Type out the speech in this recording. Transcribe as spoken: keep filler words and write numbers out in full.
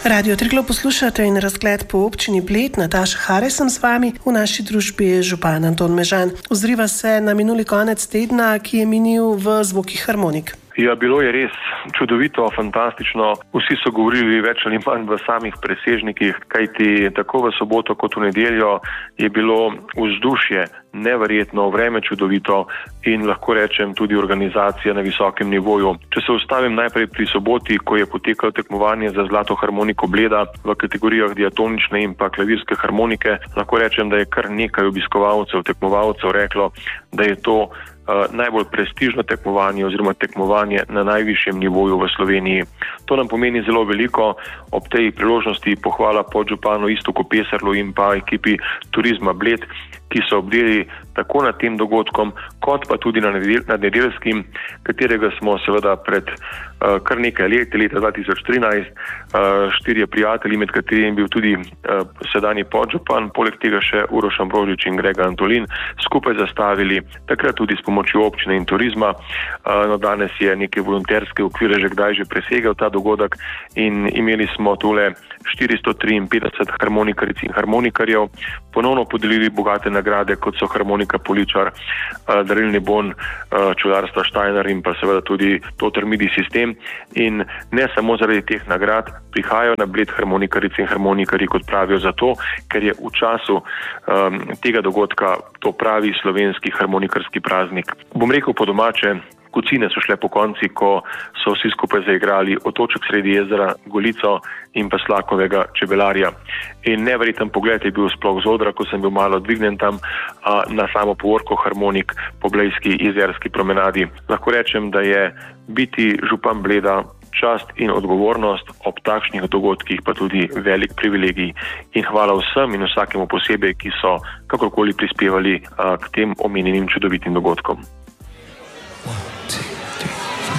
Radio Triglav poslušate in razgled po občini Bled. Nataša Hare sem z vami, v naši družbi je župan Anton Mežan. Ozriva se na minuli konec tedna, ki je minil v zvokih harmonik. Ja, bilo je res čudovito, fantastično. Vsi so govorili več ali manj v samih presežnikih, kajti tako v soboto kot v nedeljo je bilo vzdušje neverjetno, vreme čudovito in lahko rečem tudi organizacija na visokem nivoju. Če se ustavim najprej pri soboti, ko je potekalo tekmovanje za zlato harmoniko Bleda v kategorijah diatonične in pa klavirske harmonike, lahko rečem, da je kar nekaj obiskovalcev, tekmovalcev reklo, da je to Uh, najbolj prestižno tekmovanje oziroma tekmovanje na najvišjem nivoju v Sloveniji. To nam pomeni zelo veliko. Ob tej priložnosti pohvala podžupanu Iztoku Pesarlu in pa ekipi Turizma Bled, ki so obdeli tako nad tem dogodkom, kot pa tudi na nedeljskim, katerega smo seveda pred uh, kar nekaj let, leta dva tisoč trinajst, uh, štirje prijatelji, med katerimi je bil tudi uh, sedanji podžupan, poleg tega še Uroš Ambrožič in Grega Antolin, skupaj zastavili, takrat tudi s pomočjo občine in turizma. Uh, no, danes je neke volonterske okvire že kdaj že presegel ta dogodek in imeli smo tole štiristo triinpetdeset harmonikaric in harmonikarjev, ponovno podelili bogate nagrade, kot so harmonika Poličar, darilni bon čudarstva Štajner in pa seveda tudi Toter midi sistem. In ne samo zaradi teh nagrad prihajajo na Bled harmonikarice in harmonikarji, kot pravijo, zato, ker je v času um, tega dogodka to pravi slovenski harmonikarski praznik. Bom rekel po domače, kocine so šle po konci, ko so vsi skupaj zaigrali Otoček sredi jezera, Golico in pa Slakovega čebelarja. In neverjeten pogled je bil sploh z odra, ko sem bil malo dvignen tam a, na samo povorko harmonik po blejski jezerski promenadi. Lahko rečem, da je biti župan Bleda čast in odgovornost, ob takšnih dogodkih pa tudi velik privilegij. In hvala vsem in vsakemu posebej, ki so kakorkoli prispevali a, k tem omenjenim čudovitim dogodkom.